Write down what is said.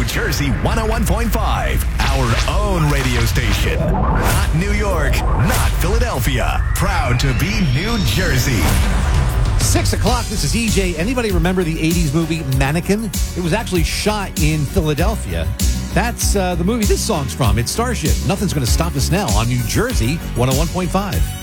Jersey 101.5, our own radio station. Not New York, not Philadelphia. Proud to be New Jersey. 6 o'clock, this is EJ. Anybody remember the 80s movie Mannequin? It was actually shot in Philadelphia. That's the movie this song's from. It's Starship. Nothing's going to stop us now on New Jersey 101.5.